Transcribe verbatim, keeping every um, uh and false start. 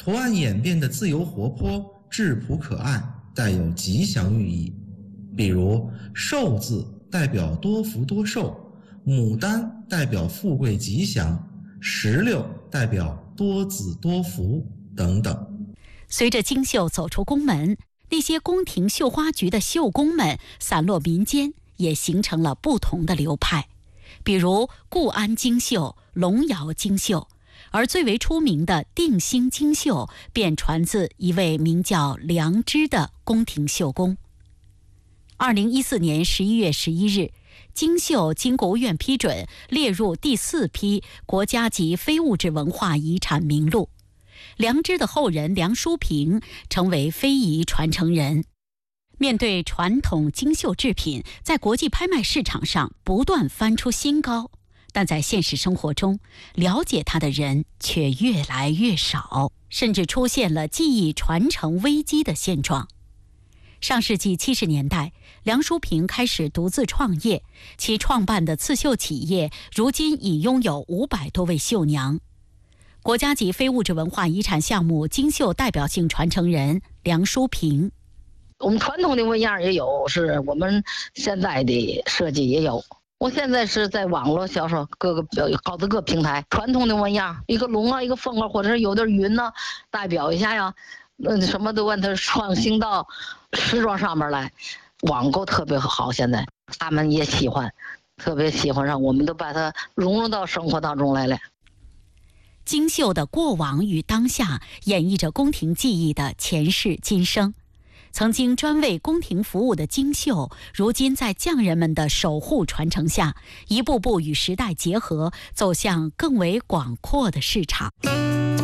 图案演变的自由活泼、质朴可爱，带有吉祥寓意。比如寿字代表多福多寿，牡丹代表富贵吉祥，石榴代表多子多福等等。 随着京绣走出宫门，那些宫廷绣花局的绣工们散落民间，也形成了不同的流派，比如固安京绣、龙窑京绣，而最为出名的定兴京绣便传自一位名叫梁之的宫廷绣工。二零一四年十一月十一日，京绣经国务院批准列入第四批国家级非物质文化遗产名录。梁之的后人梁淑平成为非遗传承人。面对传统京绣制品在国际拍卖市场上不断翻出新高，但在现实生活中，了解它的人却越来越少，甚至出现了技艺传承危机的现状。上世纪七十年代，梁淑平开始独自创业，其创办的刺绣企业如今已拥有五百多位绣娘。国家级非物质文化遗产项目京绣代表性传承人梁淑平： 我们传统的纹样也有，是我们现在的设计也有。我现在是在网络销售，各个好几个平台，传统的纹样，一个龙啊，一个凤啊，或者是有点云呢、啊，代表一下呀。嗯，什么都问他创新到时装上面来，网购特别好，现在他们也喜欢，特别喜欢上，我们都把它融入到生活当中来了。 京绣的过往与当下，演绎着宫廷技艺的前世今生。曾经专为宫廷服务的京绣，如今在匠人们的守护传承下，一步步与时代结合，走向更为广阔的市场。